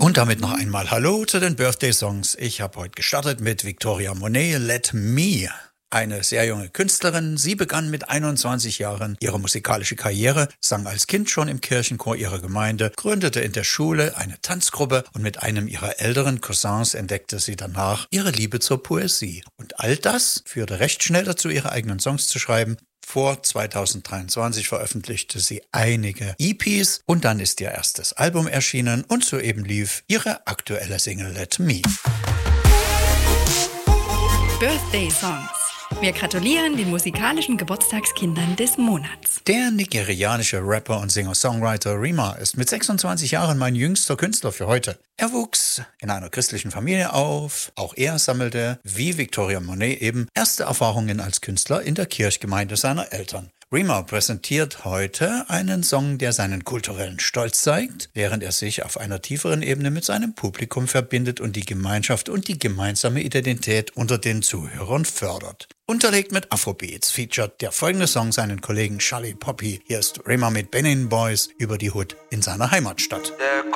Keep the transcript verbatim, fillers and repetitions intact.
Und damit noch einmal Hallo zu den Birthday-Songs. Ich habe heute gestartet mit Victoria Monet, Let Me. Eine sehr junge Künstlerin. Sie begann mit einundzwanzig Jahren ihre musikalische Karriere, sang als Kind schon im Kirchenchor ihrer Gemeinde, gründete in der Schule eine Tanzgruppe und mit einem ihrer älteren Cousins entdeckte sie danach ihre Liebe zur Poesie. Und all das führte recht schnell dazu, ihre eigenen Songs zu schreiben. Vor zweitausenddreiundzwanzig veröffentlichte sie einige E Ps und dann ist ihr erstes Album erschienen und soeben lief ihre aktuelle Single Let Me. Birthday Songs. Wir gratulieren den musikalischen Geburtstagskindern des Monats. Der nigerianische Rapper und Singer-Songwriter Rema ist mit sechsundzwanzig Jahren mein jüngster Künstler für heute. Er wuchs in einer christlichen Familie auf. Auch er sammelte, wie Victoria Monet eben, erste Erfahrungen als Künstler in der Kirchgemeinde seiner Eltern. Rema präsentiert heute einen Song, der seinen kulturellen Stolz zeigt, während er sich auf einer tieferen Ebene mit seinem Publikum verbindet und die Gemeinschaft und die gemeinsame Identität unter den Zuhörern fördert. Unterlegt mit Afrobeats featuret der folgende Song seinen Kollegen Charlie Poppy. Hier ist Rema mit Benin Boys über die Hood in seiner Heimatstadt.